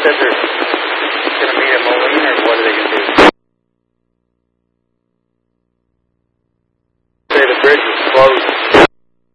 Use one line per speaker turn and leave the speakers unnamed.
said they're going to meet at Moline, or what are they going to do? Say the bridge was closed.